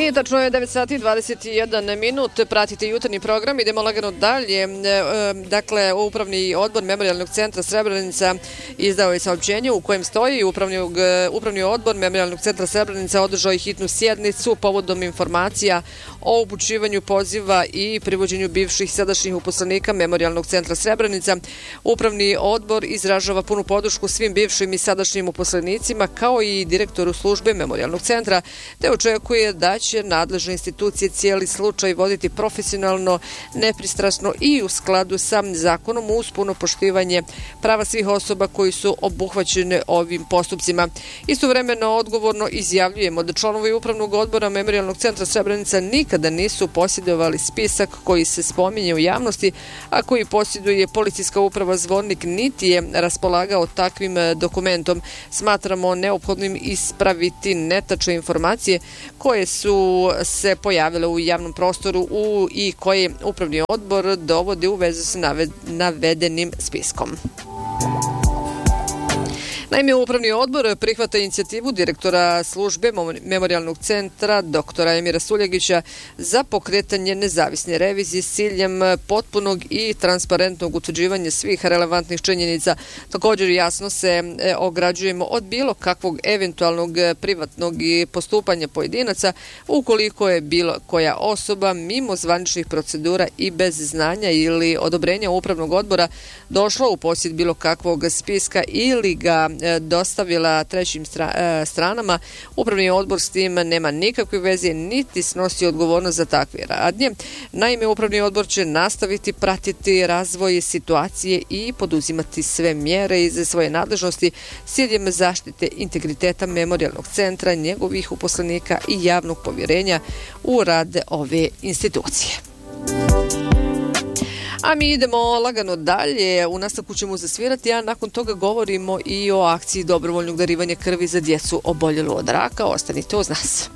I tačno je 9 sati i 21 minut. Pratite jutarnji program. Idemo lagano dalje. Dakle, Upravni odbor Memorijalnog centra Srebrenica izdao je saopćenje u kojem stoji Upravni odbor Memorijalnog centra Srebrenica održao je hitnu sjednicu povodom informacija o upućivanju poziva i privođenju bivših i sadašnjih uposlenika Memorijalnog centra Srebrenica. Upravni odbor izražava punu podršku svim bivšim i sadašnjim uposlenicima kao i direktoru službe Memorijalnog centra, te očekuje da će nadležne institucije cijeli slučaj voditi profesionalno, nepristrasno i u skladu sa zakonom uz puno poštivanje prava svih osoba koji su obuhvaćene ovim postupcima. Istovremeno odgovorno izjavljujemo da članovi Upravnog odbora Memorijalnog centra Srebrenica nikada nisu posjedovali spisak koji se spominje u javnosti, a koji posjeduje Policijska uprava Zvornik, niti je raspolagao takvim dokumentom. Smatramo neophodnim ispraviti netačne informacije koje su se pojavile u javnom prostoru i koje Upravni odbor dovodi u vezu s navedenim spiskom. Naime, Upravni odbor prihvata inicijativu direktora službe Memorijalnog centra doktora Emira Suljegića za pokretanje nezavisne revizije s ciljem potpunog i transparentnog utvrđivanja svih relevantnih činjenica. Također jasno se ograđujemo od bilo kakvog eventualnog privatnog postupanja pojedinaca ukoliko je bilo koja osoba mimo zvaničnih procedura i bez znanja ili odobrenja Upravnog odbora došla u posjed bilo kakvog spiska ili ga dostavila trećim stranama. Upravni odbor s tim nema nikakve veze niti snosi odgovornost za takve radnje. Naime, Upravni odbor će nastaviti pratiti razvoj situacije i poduzimati sve mjere iz svoje nadležnosti s ciljem zaštite integriteta Memorijalnog centra, njegovih uposlenika i javnog povjerenja u rad ove institucije. A mi idemo lagano dalje, u nastavku ćemo zasvirati, a nakon toga govorimo i o akciji dobrovoljnog darivanja krvi za djecu oboljelu od raka. Ostanite uz nas.